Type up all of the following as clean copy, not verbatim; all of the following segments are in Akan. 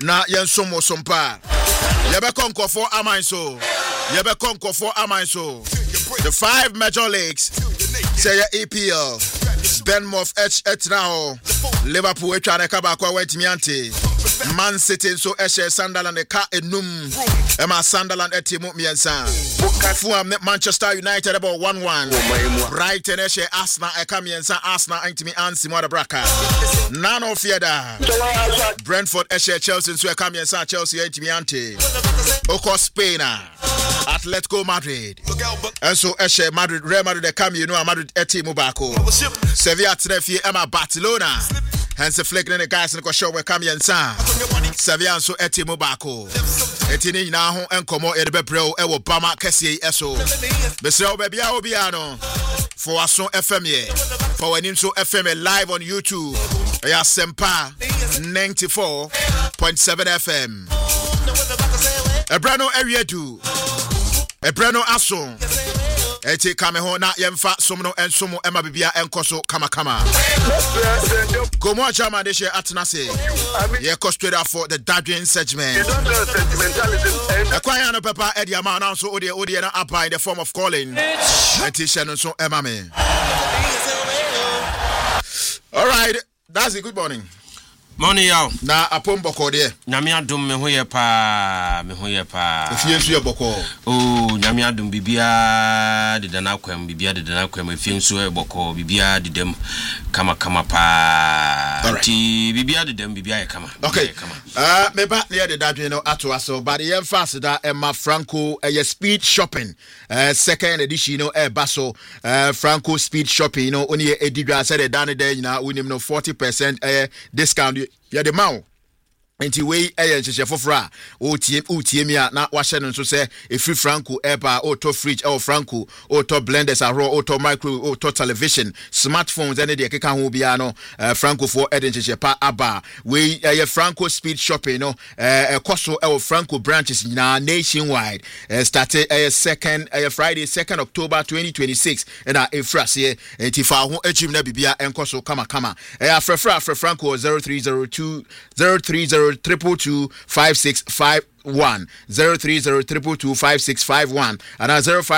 na yensom sompa yebe konko for amanso the 5 major leagues say EPL Bournemouth now Liverpool etwa ka ba kwa wetimi ante Man City so Sunderland e ka enum Emma Sunderland etimu miensa Fulham Manchester United about 1-1 Brighton Arsenal e ka miensa Arsenal antimi ansi mo braka none of fieda Brentford Chelsea so e ka miensa Chelsea antimi ante Oko Spain Atletico Madrid and so Madrid Real Madrid e ka Madrid etimu bako Sevilla Trefi Emma Barcelona hence flick the guys in the show we come yensa Sevilla so etimu bako etini na ho enkomo edebebrew e wo bama kese eso besrew bebia obiano for aso FM ye for wenim so FM live on YouTube ya Sempa 94.7 FM Ebrano area do Ebrano aso eti kame ho na yemfa somno ensomo ema bibia enkoso kama Gomo chama de she atnase ye ko straight up for the Dadwin segment akwanya no papa edi ama na so odi na apa in the form of calling eti she no so ema me. All right, that's a good morning. Morning yaw. Na apomboko de. Nyame adom me ho ye pa. Efie nso ye boko. Oh, nyame adom bibia de dana kwam efie nso ye boko bibia de dem kama pa. Ti bibia de dem bibia ye kama. Okay. Me ba near the Dadwin no ato aso but the emphasis that Emma Franco speed shopping second edition no baso Franco speed shopping only edidwa said the dane there unim no 40% discount ya the mount enti we nhyehyɛ foforo a otie mi a na wahye no nso sɛ efri Franco eba auto fridge Franco auto blenders auto micro auto television smartphones ene de keka ho bia no Franco for nhyehyɛ pa aba we Franco speed shopping no ekoso Franco branches na nationwide started second Friday 2nd October 2026 and efrase enti fa ho achim na bibia enkoso kama afrefra Franco 0302 3225651 030225651 and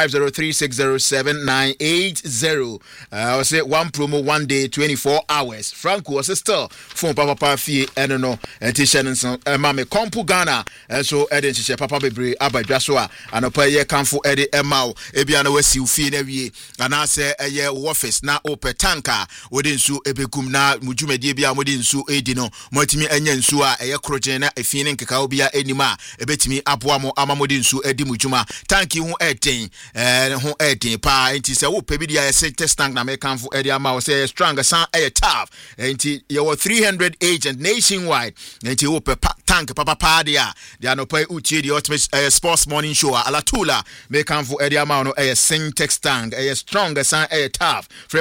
0503607980 I say one promo 1 day 24 hours Franco was still phone papa fee and no t-shirt so mama kompu Ghana so eden che papa bebre abadwa so a anopa ye kanfo ede emao ebia na wasi fee na wie ana say eye office na opetanka wodi nsu ebekum na mujumedie bia modi nsu edi no motimi anya nsu a eye krogen na efie ne nkeka obia enima ebetimi aboa mo amamodi nsu edi mujuma tanki ho eden pa enti se wo pebi dia ye test tank na me kanfo edi ama wo say strong san tough enti ye 300 agent nationwide enti wo pe tank papa dia no pay utie the ultimate sports morning show alatula me kanfo edi ama no syntax tank strong san tough for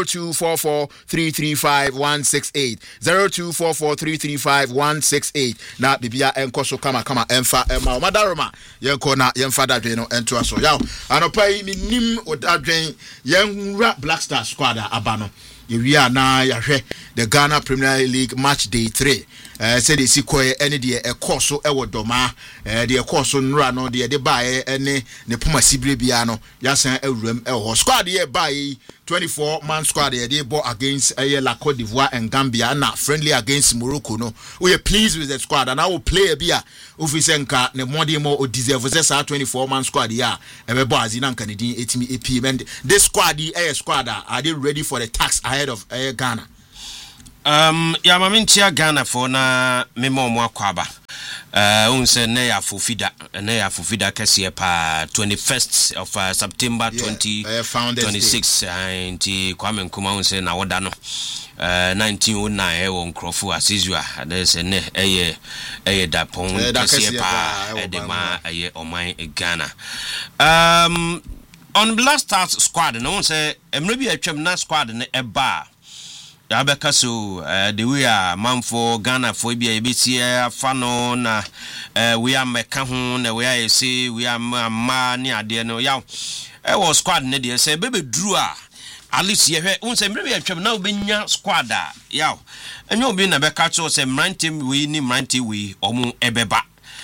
0244335168 0244335168 na bibia enkoso kama emfa ema madaroma yenko na yemfa dadwen no ento aso yaw anopai minim odadwen yenwura Black Star squad abano yewia na yahwe the Ghana Premier League match day 3 said the koye ene de ekoso ewo doma de ekoso nura no de bae ene ne poma sibre bia no yasan awuram eho squad ye bae 24-man squad they bought against La Côte d'Ivoire and Gambia na friendly against Morocco no we are pleased with the squad and I will play a beer ufisenka ne modi mo deserve say 24-man squad ya ebe boazi na Canadian etimi EP and this squad squad are they ready for the task ahead of Ghana? Ya mamintia Ghana for na memo mo akwaba unse ne ya fufida kesi pa 21st of September 2026 and Kwame Nkrumah unse na woda no 1909 ewo nkrofo asizua adese ne eye dapon kesi pa edema eye oman Ghana on Black Stars squad no unse emrebi atwam na squad ne eba Abeka so the way a man for Ghana for be a bit fano na we are meka ho na we are say we are ma near there no yaw was squad ne dey say baby drew a at least ye unse mre be twem na obenya squad a yaw enyo obi na be ka cho say mranti we ni mranti we omo ebeba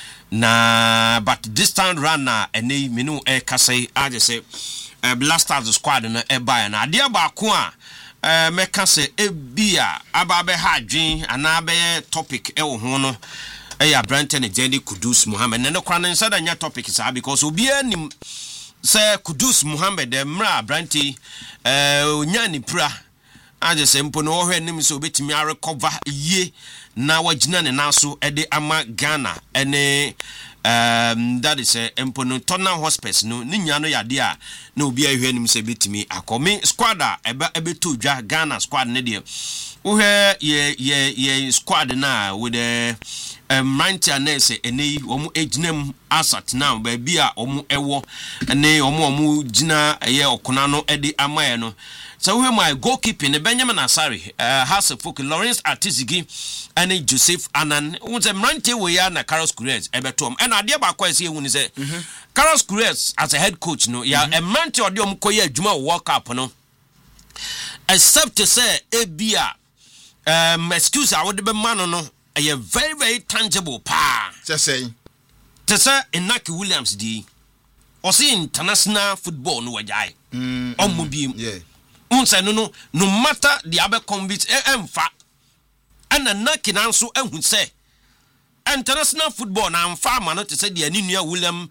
na but this time run na ene menu e kasai aje say Blasters squad na eba na ade ba ko a me ka say ebia aba be ha adwen ana be topic e wo ho no ya Branton Jenny Kudus Muhammad na kwa na nsa da nya topic sa because obi anim say Kudus Muhammad mra Branty nya ni pra aje se mpo no hwe nim so betimi a recover ye na wagina ne naso ede ama Ghana ene that is mpo no Tottenham Hotspur no ni nya no yade a na obi ahwe nim se betimi akomi squad a ebeto dwa Ghana squad ne de uhwe ye squad na with the Manchester ene omu ejinam asat now baby a omu ewo ene omu jina ye okona no ede amaye no so we my goalkeeping Benjamin Asari Hasselfuk Lawrence Artisigi ene Joseph Anan unse Mrante we ya na Carlos Queiroz ebetom ena ade ba kwa ese ehuni se Carlos Queiroz as a head coach no ya Mrante ode omkoye adwuma World Cup no except to say ebia excuse I would be man no a very very tangible pa just saying to say Inaki Williams di or see international football no wajai omubi yeah unsa no matter the other convicts emfa and Naki nanso ehun say international football na amfa ma no to say the Aninu William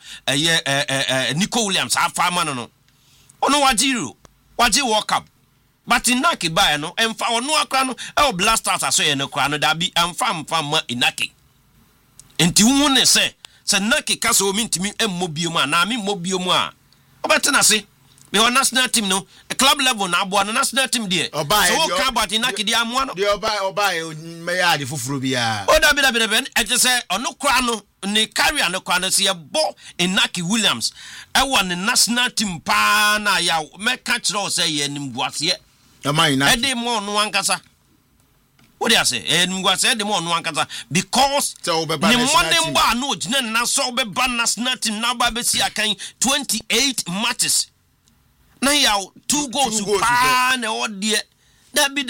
Nico Williams afa ma no ono waji World Cup. But Inaki ba no emfa ono akra no e Blasters aso ye no kra no da bi emfa ma Inaki enti wu ne se Naki ka so mi ntimi emmobio mu na mi mobio mu a obetena se me ho national team no a club level na abo na national team de so wo ka about Inaki de amoa no de obai me ya de foforo bia o da bi e je se ono kra no ne carrier no kwa no se ye bo Inaki Williams e wo ne national team pa na ya me ka kire o se ye nimbuase Ede mo no ankasa. What do you say? Ede mo no ankasa because the Monday bar no gina na so be ban national team na ba be si akan 28 matches. Na ya 2 goals pa na odie. Dabi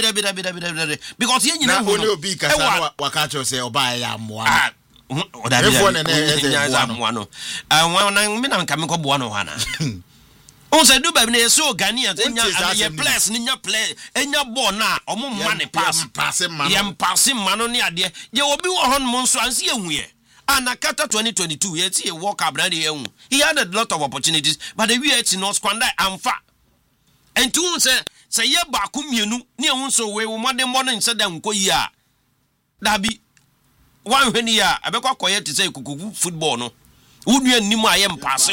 because ye nyina ho no obi kasa waka cho say oba ya moa. Efo na eze moa no. Me na nka me ko boa no hana. On se do baby na so Ghanaians enya players nya play enya ball na omo man pass man yem passing man no ne ade je obi wo hon mo nso anse ehuye anakata 2022 ye ti World Cup na de ehu he had a lot of opportunities but the we ati no squander amfa entu se ye ba ku mienu ne ehu so we wo modern morning nse da nko yi a dabi wan hwani ya abekwa koye ti say kukuku football no wonu anim ayem pass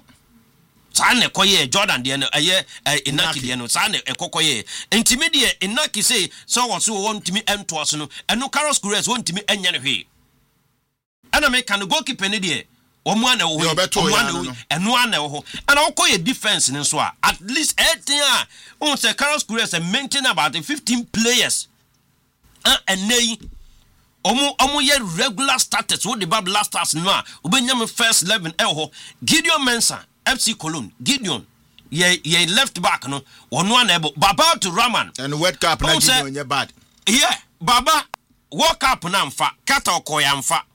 Sane koye Jordan de no Inaki de no sane ekokoye ntimi de Inaki say so wo so won ntimi ento so no eno Carlos Queiroz won ntimi anya ne hwe ana me kan goalkeeper ne de omo ana wo eno ana wo ana okoye defense ne so at least 18 on say Carlos Queiroz maintain about 15 players and nay omo ye regular starters wo the Blasters no a obenya me first 11 ho Gideon Mensah FC Cologne Gideon ye left back no ono anebo Baba to Raman and World Cup na Gideon ye bad yeah Baba World Cup na mfa kata okoya mfa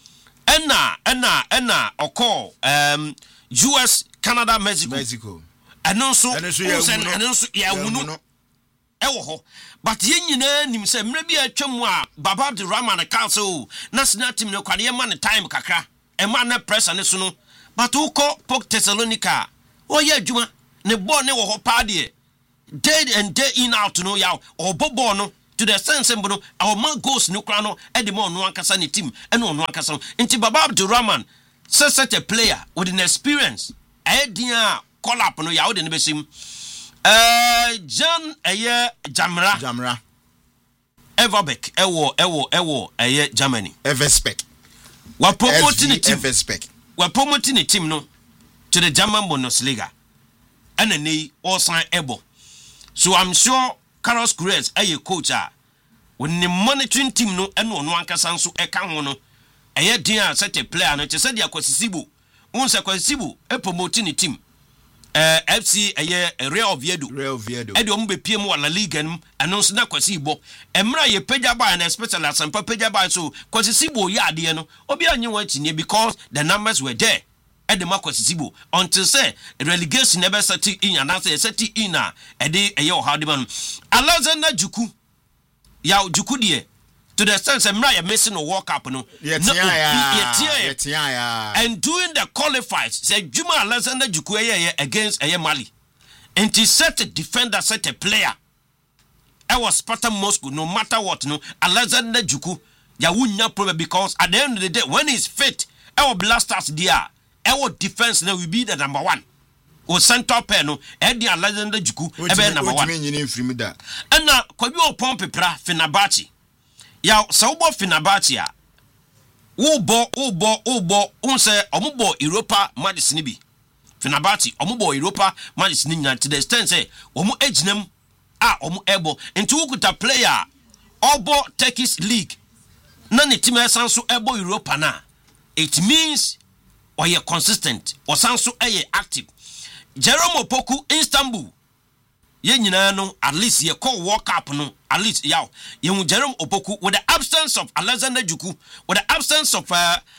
ena oko US Canada Mexico anonso ya wunu ewo ho but ye nyina nim se mra bi atwam a Baba to Raman ka so national team no kwade ye man time kakra e man na pressure ne so no but uko Pok Thessalonica oye adwuma ne ball ne wo ho pa de day and day in out no ya obobo no to the sense mbo our man goes no kra no e de mo no ankasa ne team e no ankasa nti Baba Abdurrahman such a player with an experience e dia call up no ya wo de ne besim John Jamra Everbeck ewo Germany Everspec wa promoting the team Everspec we're promoting the team no to the German Bundesliga and then they all sign able. So I'm sure Carlos Queiroz a coach when the monitoring team no and no one can so a can no a dear such a player no to say they are Kwesibu. Once a Kwesibu a promoting the team. FC Real Oviedo edi omu be piem wa La Liga num announce na Kwasi Bo emra ye pagya ba and especially asampa pagya ba so Kwasi Sibo ya ade no obi anyi wan tinye because the numbers were there edi ma Kwasi Sibo until say relegation never set in and say set in na edi how de man Alexander Juku ya Juku de to the sense emra ye missing a World Cup no and during the qualifiers say Juma Alexander Juku against Mali and he set a defender, set a player. I was Sparta Moscow no matter what no Alexander Juku ya wunya problem because at the end of the day when he's fit our blasters there our defense now will be the number one or center pair no Eddie Alexander Juku ebe number one and now kwabi opon pepra Fenerbahce ya saubo Fenerbahce Ubo unse omubo Europa matches ni bi Fenerbahce omubo Europa matches ni nya to the extent say omu ejinem omu ebo into ukuta player obo Turkish league na ne team esanso ebo Europa na it means oye consistent osanso active Jerome Opoku Istanbul ye nyina no at least ye call World Cup no at least yaw ye Jerome Opoku with the absence of Alexander Juku with the absence of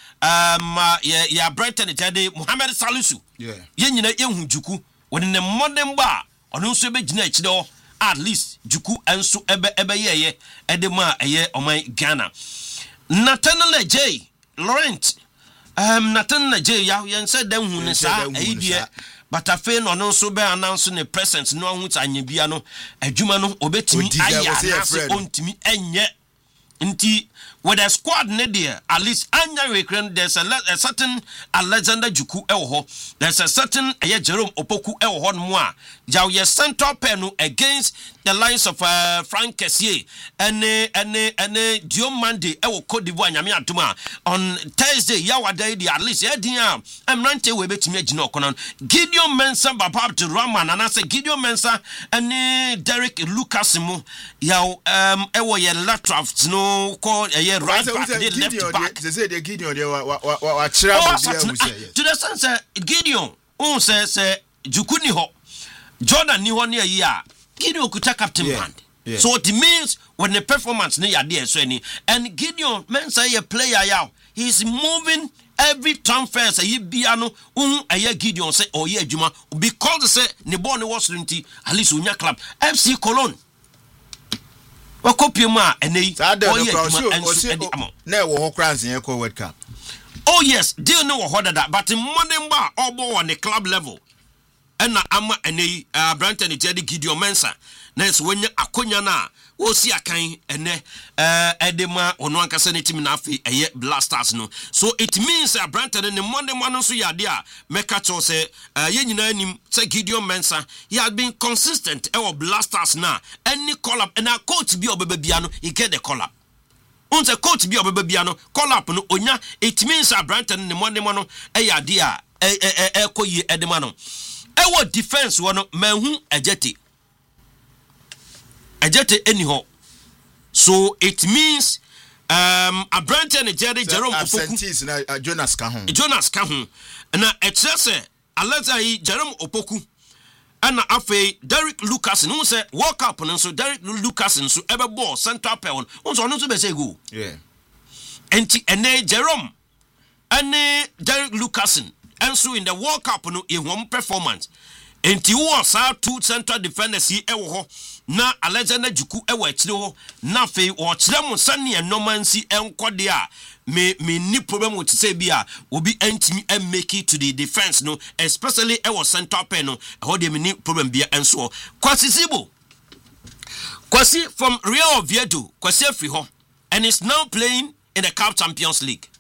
Brighton Tede Mohamed Salisu ye nyina ye Juku with the modern bar ono so be gina ekide at least Juku enso ebe ye edema eye oman Ghana Nathaniel J Laurent Nathaniel J ya yen said dem hu ne sa idea but afen no so be announce ne presence no hu tanye bia no adwuma no obetimi aya na se ontimi enye nti with a squad ne there at least anya rekren there's a certain Alexander Juku ewo there's a certain Jerome Opoku ewo no a ja ye central pair no against the lines of Frank Kessié and Diomande ewo Cote d'Ivoire nyame atuma on Thursday yawada dey at least edin emrante we betimi agina okono Gideon Mensah baba to Roman and say Gideon Mensah and Derek Lucas mu yaw ewo ye lateral no call right back they left back they say the Gideon they wa to the sense Gideon say Juku ni ho Jordan ni ho ne ya Gideon could take captain band. So it means when the performance ne ya there so any and Gideon Mensah a player yaw he's moving every transfer say biano Gideon say oh yeah Juma because say ne born was nti at least unya club FC Cologne Wakopima ene na wo ho kranse ye ko World Cup. Oh yes, deal no ho that but in morning bar obo on the club level. Ena ama ene Branton Tede Gideon Mensah na so wenya akonya na wo si akan ene edema ono ankasa ne team na afi eye Blasters no. So it means Branton ne morning man so ya de a meka cho say ye nyina anim say Gideon Mensah he has been consistent e Blasters na any call up and a coach bi obebia no he get the call up. Unse coach bi obebia no call up no onya it means Branton ne morning man no e ya de a koyi edema no. Ewo defense wono manhu Ajete anyhow. So it means a Branton Jerry Jerome Opoku na Jonas Kahun na etrese Alexander Jerome Opoku ana afi Derek Lucas no say World Cup no so Derek Lucas so ebe ball central pair on so no so be say go enti ene Jerome ene Derek Lucas and so in the World Cup no e home performance enti wo sa two central defenders yi ewo ho na Alexander Juku ewo akire ho na fe wo kire mo sane enomansi enkode a me ni problem with say bia obi antimi make it to the defense no especially ewo central pair no ho de me ni problem bia enso Kwasi Sibo Kwasi from Real Oviedo Kwasi afri ho and is now playing in the CAF Champions League.